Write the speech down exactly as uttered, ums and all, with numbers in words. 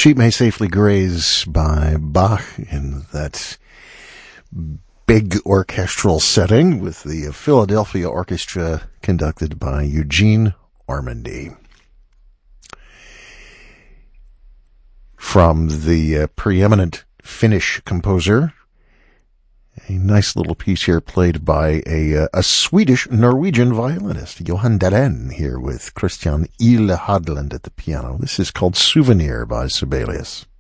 Sheep May Safely Graze by Bach in that big orchestral setting with the Philadelphia Orchestra conducted by Eugene Ormandy. From the uh, preeminent Finnish composer, a nice little piece here played by a, uh, a Swedish-Norwegian violinist, Johan Dahlén, here with Christian Ile Hadland at the piano. This is called Souvenir by Sibelius.